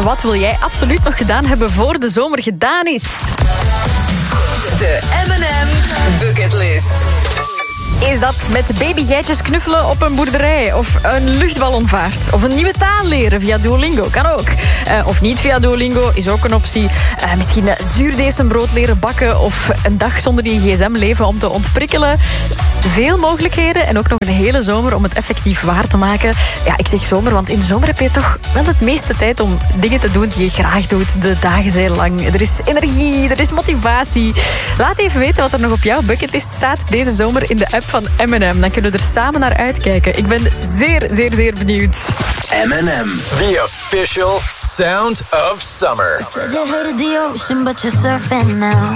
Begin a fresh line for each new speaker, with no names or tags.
Wat wil jij absoluut nog gedaan hebben voor de zomer gedaan is?
De M&M Bucketlist.
Is dat met babygeitjes knuffelen op een boerderij? Of een luchtballonvaart? Of een nieuwe taal leren via Duolingo? Kan ook. Of niet via Duolingo is ook een optie. Misschien zuurdesembrood leren bakken. Of een dag zonder je gsm leven om te ontprikkelen. Veel mogelijkheden en ook nog een hele zomer om het effectief waar te maken. Ja, ik zeg zomer, want in de zomer heb je toch wel het meeste tijd om dingen te doen die je graag doet. De dagen zijn lang. Er is energie, er is motivatie. Laat even weten wat er nog op jouw bucketlist staat deze zomer in de app van M&M. Dan kunnen we er samen naar uitkijken. Ik ben zeer, zeer, zeer benieuwd.
M&M, the official sound of summer.
Said you hated the ocean, but you're surfing now.